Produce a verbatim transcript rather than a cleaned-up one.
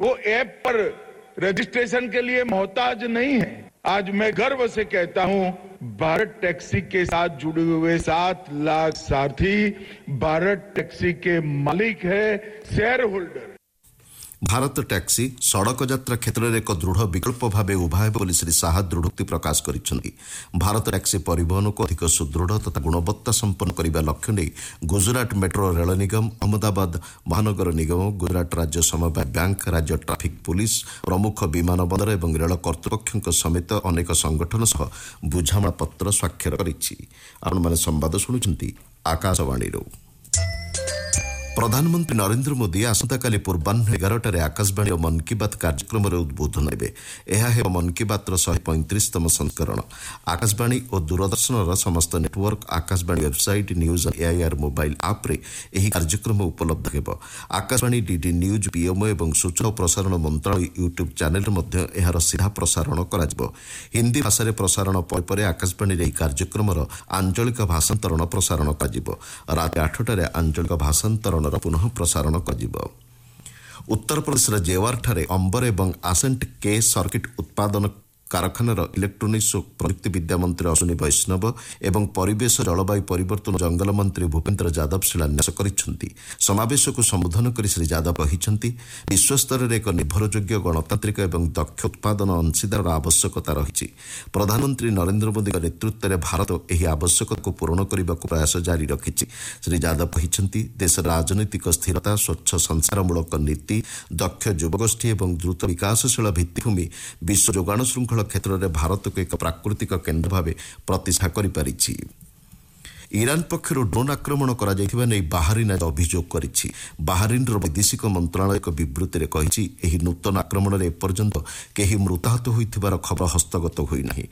वो ऐप पर रजिस्ट्रेशन के लिए मोहताज नहीं है। आज मैं गर्व से कहता हूं, भारत टैक्सी के साथ जुड़े हुए सात लाख साथी भारत टैक्सी के मालिक है, शेयर होल्डर। भारत टैक्सी सड़क यात्रा क्षेत्र में एक दृढ़ विकल्प भाव उभा है बोली श्री शाह दृढ़ोक्ति प्रकाश करिसेंति। भारत टैक्सी परिवहन को अधिक सुदृढ़ तथा गुणवत्ता संपन्न करने लक्ष्य नहीं गुजरात मेट्रो रेल निगम, अहमदाबाद महानगर निगम, गुजरात राज्य समवाय बैंक, राज्य ट्राफिक पुलिस, प्रमुख विमान बंदर और रेल कर्तृपक्ष समेत अनेक संगठन सह बुझामणा पत्र स्वाक्षर करिछि। आपण संवाद शुणुछंती आकाशवाणी। प्रधानमंत्री नरेंद्र मोदी आसंताकाली पूर्वाह्न एगारटार आकाशवाणी और मन की बात कार्यक्रम उद्बोधन देवे। यह है मन की बात शहे पैंतीसतम संस्करण। आकाशवाणी और दूरदर्शन समस्त network, Akashvani website, news AIR mobile आप रे यह कार्यक्रम उपलब्ध हेबो। आकाशवाणी, डीडी न्यूज, पीएमओ और सूचना और प्रसारण मंत्रालय यूट्यूब चैनल मध्ये एहार सीधा प्रसारण कराजिबो। हिंदी भाषा प्रसारण पर आकाशवाणी यह कार्यक्रम आंचलिक भाषांतरण प्रसारण कराजिबो। रात आठटार आंचलिक भाषांतरण पुनः प्रसारण कर। उत्तर प्रदेश जेवार ठारे अंबर एवं आसेंट के सर्किट उत्पादन कारखानार इलेक्ट्रोनिक्स और प्रयुक्ति विद्या मंत्री अश्विनी वैष्णव एवं परिवेश जलवायु परिवर्तन जंगल मंत्री भूपेन्द्र यादव शिलान्यास करिसेंति। समावेश को संबोधन कर श्री यादव कहिसेंति, विश्वस्तर में एक निर्भरयोग्य गणतांत्रिक एवं दक्ष उत्पादन अंशीदार आवश्यकता रही। प्रधानमंत्री नरेंद्र मोदी नेतृत्व में भारत यह आवश्यकता को पूरण करने को प्रयास जारी रखिछि। श्री यादव कहिसेंति, देश राजनीतिक स्थिरता, स्वच्छ संसारमूलक नीति, दक्ष युवगोष्ठी और द्रुत विकासशील भित्तिभूमि विश्व जोगाण श्रृंखला क्षेत्र में भारत को एक प्राकृतिक केन्द्र भाव प्रतिष्ठा करिपारिछि। ईरान पक्षर ड्रोन आक्रमण करा जायथिबा नै बाहरीन अभियोग करिछि। बाहरीनर वैदेशिक मंत्रालय एक विबृत्ति कहिछि, एही नूतन आक्रमण एपर्यंत केही मृताहत होइथिबार खबर हस्तगत होई नाही।